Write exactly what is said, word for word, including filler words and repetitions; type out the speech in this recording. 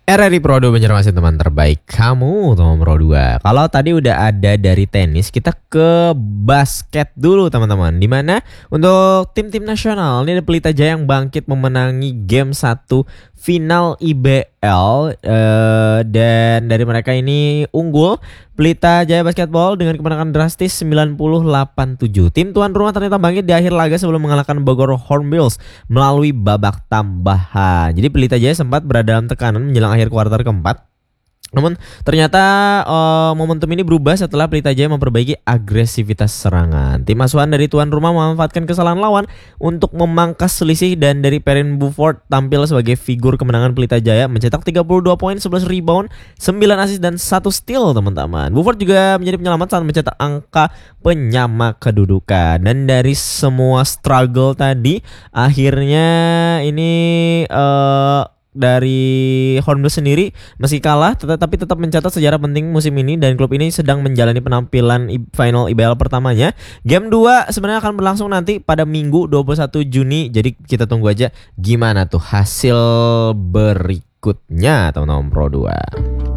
R R I Pro dua Banjarmasin, teman terbaik kamu, teman Pro dua. Kalau tadi udah ada dari tenis, kita ke basket dulu teman-teman. Dimana untuk tim-tim nasional, ini ada Pelita Jaya yang bangkit memenangi game satu final I B L. eh, Dan dari mereka ini unggul Pelita Jaya Basketball dengan kemenangan drastis sembilan puluh delapan tujuh. Tim tuan rumah ternyata bangkit di akhir laga sebelum mengalahkan Bogor Hornbills melalui babak tambahan. Jadi Pelita Jaya sempat berada dalam tekanan menjelang akhir kuarter keempat. Namun ternyata uh, momentum ini berubah setelah Pelita Jaya memperbaiki agresivitas serangan. Tim asuhan dari tuan rumah memanfaatkan kesalahan lawan untuk memangkas selisih, dan dari Perrin Buford tampil sebagai figur kemenangan Pelita Jaya, mencetak tiga puluh dua poin, sebelas rebound, sembilan assist dan satu steal teman-teman. Buford juga menjadi penyelamat saat mencetak angka penyama kedudukan. Dan dari semua struggle tadi, akhirnya ini uh, dari Hornbills sendiri meski kalah tetapi tetap mencatat sejarah penting musim ini, dan klub ini sedang menjalani penampilan final I B L pertamanya. Game dua sebenarnya akan berlangsung nanti pada Minggu dua puluh satu Juni. Jadi kita tunggu aja gimana tuh hasil berikutnya teman-teman Pro dua.